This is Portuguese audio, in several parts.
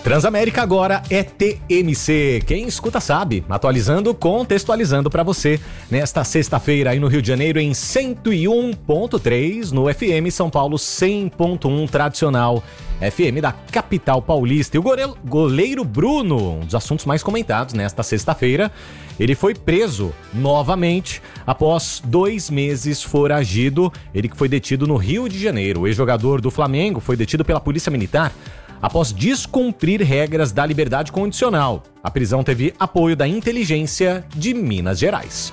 Transamérica agora é TMC. Quem escuta sabe. Atualizando, contextualizando pra você. Nesta sexta-feira aí no Rio de Janeiro em 101.3, no FM São Paulo 100.1 tradicional. FM da capital paulista. E o goleiro Bruno, um dos assuntos mais comentados nesta sexta-feira, ele foi preso novamente após 2 meses foragido. Ele que foi detido no Rio de Janeiro. O ex-jogador do Flamengo foi detido pela Polícia Militar após descumprir regras da liberdade condicional. A prisão teve apoio da inteligência de Minas Gerais.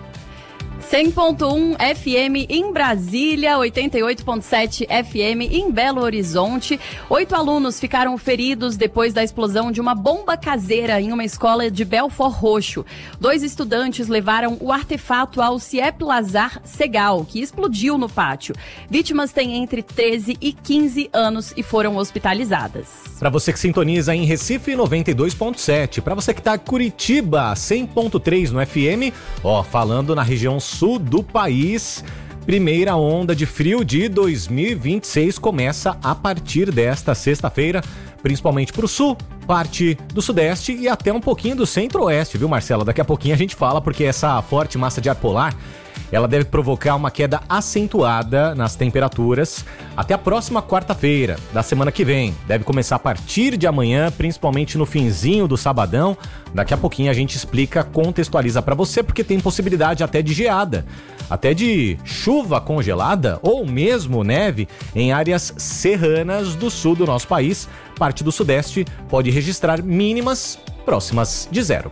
100.1 FM em Brasília, 88.7 FM em Belo Horizonte. 8 alunos ficaram feridos depois da explosão de uma bomba caseira em uma escola de Belford Roxo. 2 estudantes levaram o artefato ao CIEP Lazar Segal, que explodiu no pátio. Vítimas têm entre 13 e 15 anos e foram hospitalizadas. Para você que sintoniza em Recife 92.7, para você que tá em Curitiba 100.3 no FM, falando na região sul do país, primeira onda de frio de 2026 começa a partir desta sexta-feira, principalmente para o sul, parte do sudeste e até um pouquinho do centro-oeste, viu, Marcela? Daqui a pouquinho a gente fala, porque essa forte massa de ar polar, ela deve provocar uma queda acentuada nas temperaturas até a próxima quarta-feira da semana que vem. Deve começar a partir de amanhã, principalmente no finzinho do sabadão. Daqui a pouquinho a gente explica, contextualiza para você, porque tem possibilidade até de geada, até de chuva congelada ou mesmo neve em áreas serranas do sul do nosso país. Parte do sudeste pode registrar mínimas próximas de 0.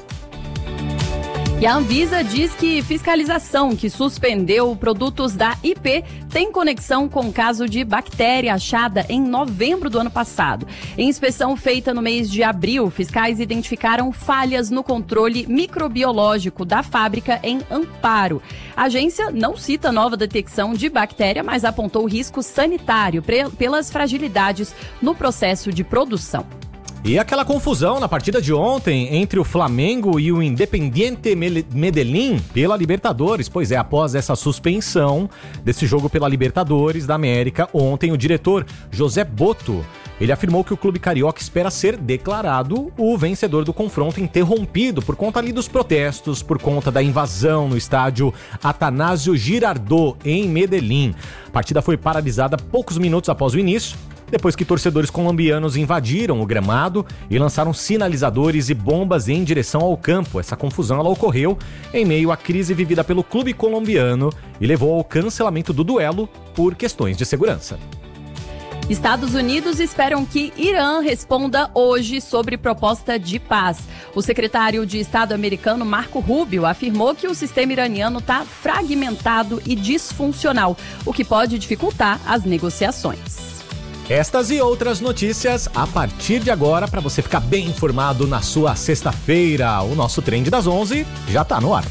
E a Anvisa diz que fiscalização que suspendeu produtos da IP tem conexão com o caso de bactéria achada em novembro do ano passado. Em inspeção feita no mês de abril, fiscais identificaram falhas no controle microbiológico da fábrica em Amparo. A agência não cita nova detecção de bactéria, mas apontou risco sanitário pelas fragilidades no processo de produção. E aquela confusão na partida de ontem entre o Flamengo e o Independiente Medellín pela Libertadores. Pois é, após essa suspensão desse jogo pela Libertadores da América, ontem o diretor José Boto, ele afirmou que o clube carioca espera ser declarado o vencedor do confronto, interrompido por conta ali dos protestos, por conta da invasão no estádio Atanásio Girardot, em Medellín. A partida foi paralisada poucos minutos após o início, depois que torcedores colombianos invadiram o gramado e lançaram sinalizadores e bombas em direção ao campo. Essa confusão ela ocorreu em meio à crise vivida pelo clube colombiano e levou ao cancelamento do duelo por questões de segurança. Estados Unidos esperam que Irã responda hoje sobre proposta de paz. O secretário de Estado americano Marco Rubio afirmou que o sistema iraniano está fragmentado e disfuncional, o que pode dificultar as negociações. Estas e outras notícias a partir de agora, para você ficar bem informado na sua sexta-feira. O nosso Trend das 11 já tá no ar.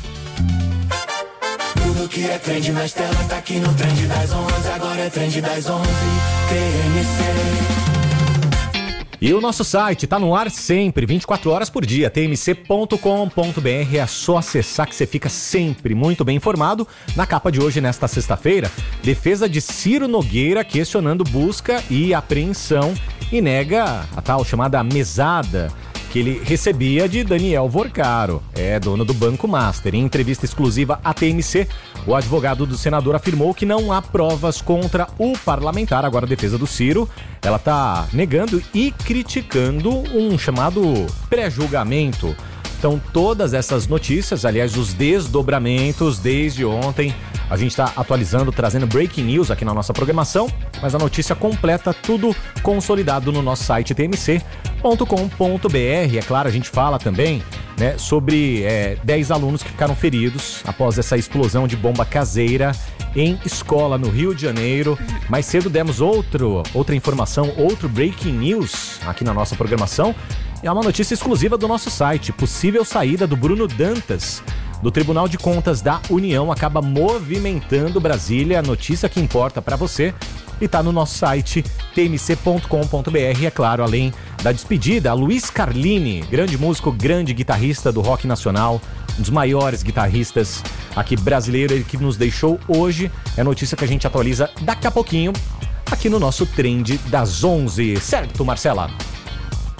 Tudo que é trend nas telas tá aqui no Trend das 11. Agora é Trend das 11, TMC. E o nosso site tá no ar sempre, 24 horas por dia, tmc.com.br. É só acessar que você fica sempre muito bem informado. Na capa de hoje, nesta sexta-feira, defesa de Ciro Nogueira questionando busca e apreensão e nega a tal chamada mesada que ele recebia de Daniel Vorcaro, dono do Banco Master. Em entrevista exclusiva à TMC, o advogado do senador afirmou que não há provas contra o parlamentar. Agora a defesa do Ciro, ela está negando e criticando um chamado pré-julgamento. Então todas essas notícias, aliás, os desdobramentos desde ontem, a gente está atualizando, trazendo breaking news aqui na nossa programação, mas a notícia completa, tudo consolidado no nosso site tmc.com.br. É claro, a gente fala também, né, sobre 10 alunos que ficaram feridos após essa explosão de bomba caseira em escola no Rio de Janeiro. Mais cedo demos outra informação, outro breaking news aqui na nossa programação. É uma notícia exclusiva do nosso site. Possível saída do Bruno Dantas do Tribunal de Contas da União acaba movimentando Brasília. A notícia que importa para você e tá no nosso site tmc.com.br. É claro, além da despedida, a Luiz Carlini, grande músico, grande guitarrista do rock nacional, um dos maiores guitarristas aqui brasileiro, ele que nos deixou hoje. É notícia que a gente atualiza daqui a pouquinho aqui no nosso Trend das 11. Certo, Marcela?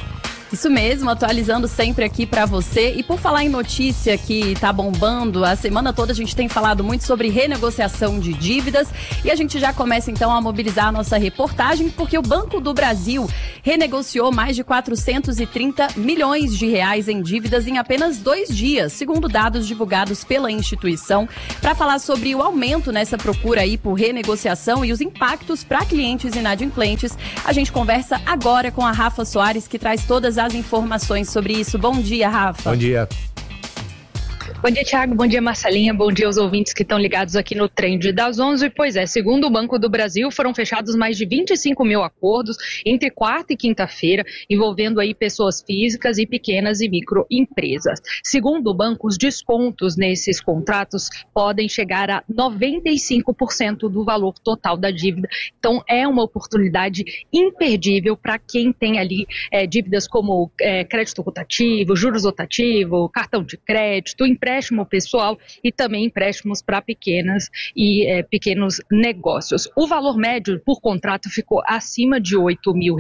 Isso mesmo, atualizando sempre aqui pra você. E por falar em notícia que tá bombando, a semana toda a gente tem falado muito sobre renegociação de dívidas e a gente já começa então a mobilizar a nossa reportagem, porque o Banco do Brasil renegociou mais de 430 milhões de reais em dívidas em apenas 2 dias, segundo dados divulgados pela instituição. Para falar sobre o aumento nessa procura aí por renegociação e os impactos para clientes inadimplentes, a gente conversa agora com a Rafa Soares, que traz todas as informações sobre isso. Bom dia, Rafa. Bom dia. Bom dia, Thiago. Bom dia, Marcelinha. Bom dia aos ouvintes que estão ligados aqui no Trend das 11. Pois é, segundo o Banco do Brasil, foram fechados mais de 25 mil acordos entre quarta e quinta-feira, envolvendo aí pessoas físicas e pequenas e microempresas. Segundo o banco, os descontos nesses contratos podem chegar a 95% do valor total da dívida. Então, é uma oportunidade imperdível para quem tem ali dívidas como crédito rotativo, juros rotativo, cartão de crédito, empréstimo pessoal e também empréstimos para pequenas e pequenos negócios. O valor médio por contrato ficou acima de R$8 mil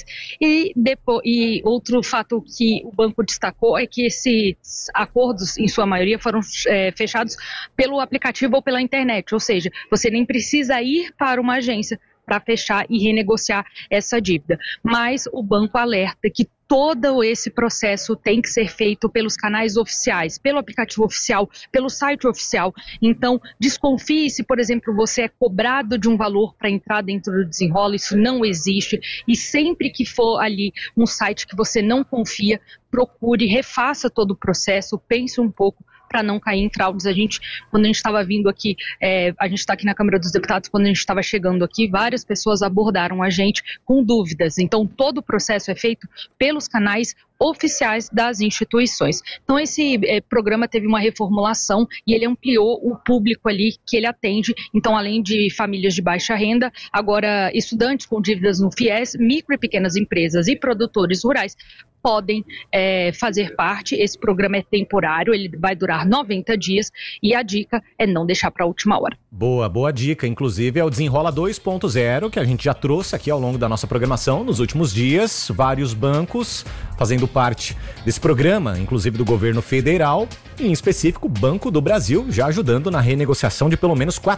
e outro fato que o banco destacou é que esses acordos, em sua maioria, foram fechados pelo aplicativo ou pela internet, ou seja, você nem precisa ir para uma agência para fechar e renegociar essa dívida. Mas o banco alerta que todo esse processo tem que ser feito pelos canais oficiais, pelo aplicativo oficial, pelo site oficial. Então, desconfie se, por exemplo, você é cobrado de um valor para entrar dentro do Desenrola, isso não existe. E sempre que for ali um site que você não confia, procure, refaça todo o processo, pense um pouco para não cair em fraudes. Quando a gente estava vindo aqui, a gente está aqui na Câmara dos Deputados, quando a gente estava chegando aqui, várias pessoas abordaram a gente com dúvidas. Então, todo o processo é feito pelos canais oficiais das instituições. Então, esse programa teve uma reformulação e ele ampliou o público ali que ele atende. Então, além de famílias de baixa renda, agora estudantes com dívidas no FIES, micro e pequenas empresas e produtores rurais podem fazer parte. Esse programa é temporário, ele vai durar 90 dias e a dica é não deixar para a última hora. Boa dica. Inclusive é o Desenrola 2.0 que a gente já trouxe aqui ao longo da nossa programação nos últimos dias. Vários bancos fazendo parte desse programa, inclusive do governo federal, e em específico o Banco do Brasil, já ajudando na renegociação de pelo menos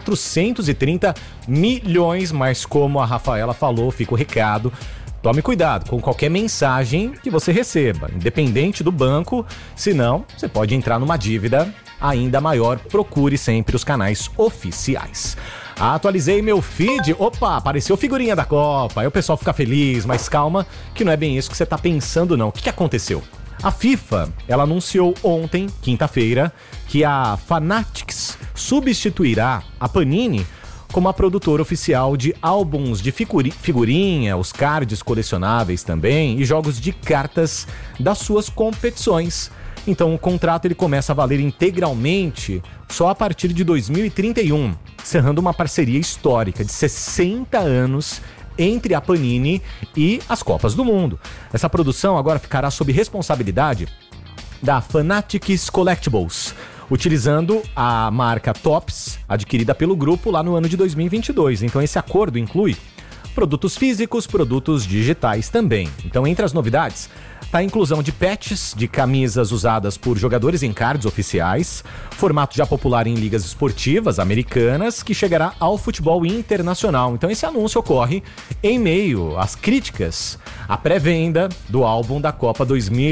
430 milhões. Mas como a Rafaela falou, fica o recado: tome cuidado com qualquer mensagem que você receba, independente do banco, senão você pode entrar numa dívida ainda maior. Procure sempre os canais oficiais. Atualizei meu feed, opa, apareceu figurinha da Copa, aí o pessoal fica feliz, mas calma que não é bem isso que você tá pensando não. O que aconteceu? A FIFA, ela anunciou ontem, quinta-feira, que a Fanatics substituirá a Panini como a produtora oficial de álbuns de figurinha, os cards colecionáveis também e jogos de cartas das suas competições. Então o contrato ele começa a valer integralmente só a partir de 2031, encerrando uma parceria histórica de 60 anos entre a Panini e as Copas do Mundo. Essa produção agora ficará sob responsabilidade da Fanatics Collectibles, utilizando a marca Topps, adquirida pelo grupo lá no ano de 2022. Então esse acordo inclui produtos físicos, produtos digitais também. Então entre as novidades está a inclusão de patches de camisas usadas por jogadores em cards oficiais, formato já popular em ligas esportivas americanas, que chegará ao futebol internacional. Então esse anúncio ocorre em meio às críticas à pré-venda do álbum da Copa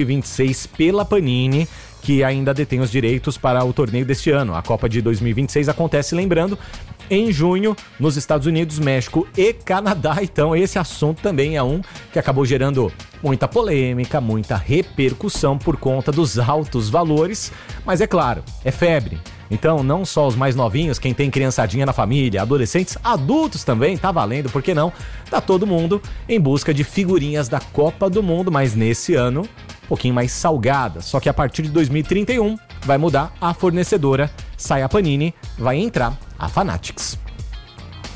2026 pela Panini, que ainda detém os direitos para o torneio deste ano. A Copa de 2026 acontece, lembrando, em junho, nos Estados Unidos, México e Canadá. Então esse assunto também é um que acabou gerando muita polêmica, muita repercussão por conta dos altos valores. Mas é claro, é febre. Então não só os mais novinhos, quem tem criançadinha na família, adolescentes, adultos também, tá valendo, por que não? Tá todo mundo em busca de figurinhas da Copa do Mundo, mas nesse ano um pouquinho mais salgada. Só que a partir de 2031 vai mudar a fornecedora, sai a Panini, vai entrar a Fanatics.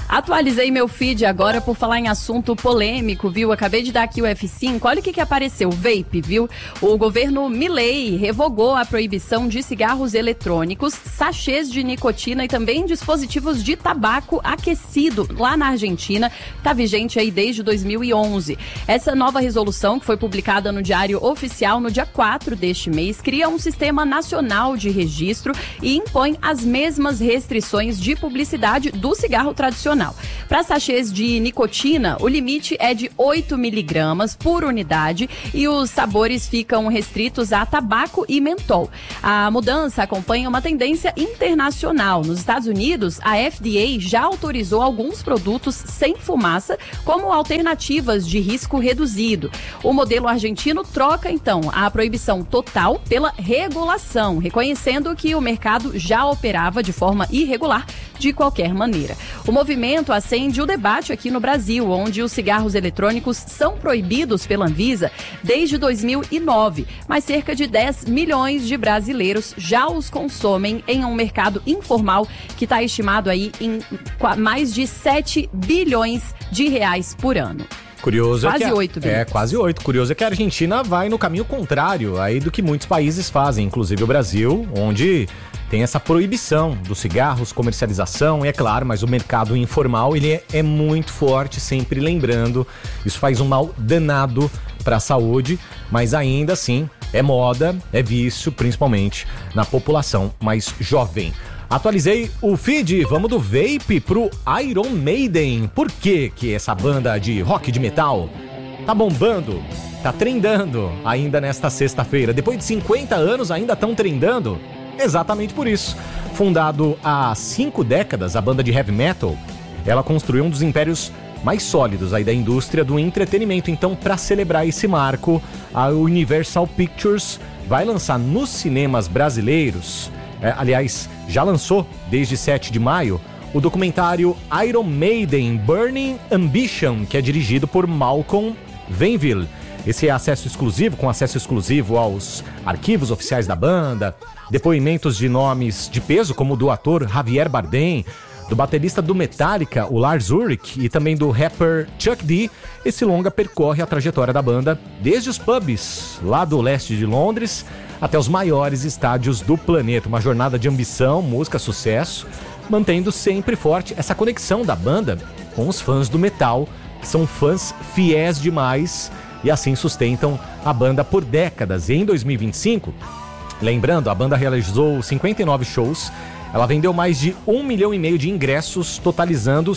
Atualizei meu feed agora por falar em assunto polêmico, viu? Acabei de dar aqui o F5. Olha o que apareceu. Vape, viu? O governo Milei revogou a proibição de cigarros eletrônicos, sachês de nicotina e também dispositivos de tabaco aquecido lá na Argentina. Tá vigente aí desde 2011. Essa nova resolução, que foi publicada no Diário Oficial no dia 4 deste mês, cria um sistema nacional de registro e impõe as mesmas restrições de publicidade do cigarro tradicional. Para sachês de nicotina, o limite é de 8 miligramas por unidade e os sabores ficam restritos a tabaco e mentol. A mudança acompanha uma tendência internacional. Nos Estados Unidos, a FDA já autorizou alguns produtos sem fumaça como alternativas de risco reduzido. O modelo argentino troca, então, a proibição total pela regulação, reconhecendo que o mercado já operava de forma irregular de qualquer maneira. O movimento acende o debate aqui no Brasil, onde os cigarros eletrônicos são proibidos pela Anvisa desde 2009, mas cerca de 10 milhões de brasileiros já os consomem em um mercado informal que está estimado aí em mais de 7 bilhões de reais por ano. Curioso quase é que 8 bilhões. Quase 8. Curioso é que a Argentina vai no caminho contrário aí do que muitos países fazem, inclusive o Brasil, onde tem essa proibição dos cigarros, comercialização, e é claro, mas o mercado informal ele é muito forte, sempre lembrando, isso faz um mal danado para a saúde, mas ainda assim é moda, é vício, principalmente na população mais jovem. Atualizei o feed, vamos do Vape pro Iron Maiden. Por que essa banda de rock de metal tá bombando, tá trendando ainda nesta sexta-feira? Depois de 50 anos ainda estão trendando? Exatamente por isso. Fundado há 5 décadas, a banda de heavy metal, ela construiu um dos impérios mais sólidos aí da indústria do entretenimento. Então, para celebrar esse marco, a Universal Pictures vai lançar nos cinemas brasileiros, aliás, já lançou desde 7 de maio, o documentário Iron Maiden Burning Ambition, que é dirigido por Malcolm Venville. Esse é com acesso exclusivo aos arquivos oficiais da banda, depoimentos de nomes de peso, como o do ator Javier Bardem, do baterista do Metallica, o Lars Ulrich, e também do rapper Chuck D. Esse longa percorre a trajetória da banda desde os pubs lá do leste de Londres até os maiores estádios do planeta. Uma jornada de ambição, música, sucesso, mantendo sempre forte essa conexão da banda com os fãs do metal, que são fãs fiéis demais e assim sustentam a banda por décadas. E em 2025, lembrando, a banda realizou 59 shows. Ela vendeu mais de 1,5 milhão de ingressos, totalizando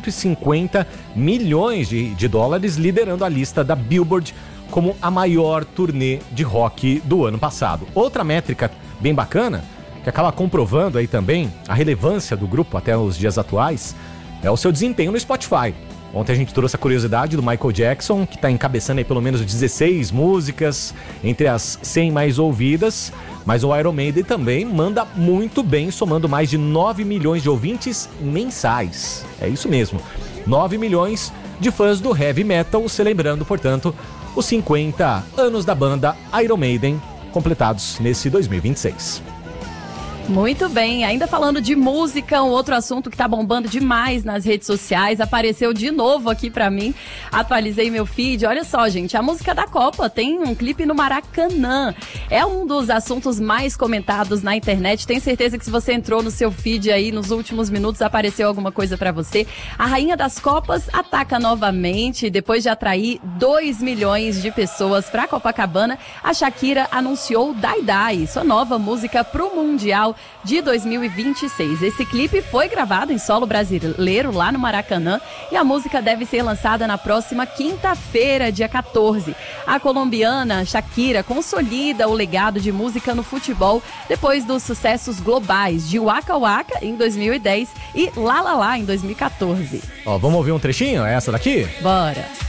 150 milhões de dólares, liderando a lista da Billboard como a maior turnê de rock do ano passado. Outra métrica bem bacana, que acaba comprovando aí também a relevância do grupo até os dias atuais, é o seu desempenho no Spotify. Ontem a gente trouxe a curiosidade do Michael Jackson, que está encabeçando aí pelo menos 16 músicas entre as 100 mais ouvidas, mas o Iron Maiden também manda muito bem, somando mais de 9 milhões de ouvintes mensais. É isso mesmo, 9 milhões de fãs do heavy metal, celebrando, portanto, os 50 anos da banda Iron Maiden, completados nesse 2026. Muito bem, ainda falando de música, um outro assunto que tá bombando demais nas redes sociais, apareceu de novo aqui pra mim, atualizei meu feed, olha só gente, a música da Copa tem um clipe no Maracanã, é um dos assuntos mais comentados na internet, tenho certeza que se você entrou no seu feed aí nos últimos minutos, apareceu alguma coisa pra você. A rainha das Copas ataca novamente, depois de atrair 2 milhões de pessoas pra Copacabana, a Shakira anunciou Dai Dai, sua nova música pro Mundial de 2026. Esse clipe foi gravado em solo brasileiro lá no Maracanã e a música deve ser lançada na próxima quinta-feira, dia 14. A colombiana Shakira consolida o legado de música no futebol depois dos sucessos globais de Waka Waka em 2010 e La La La em 2014. Vamos ouvir um trechinho? É essa daqui? Bora!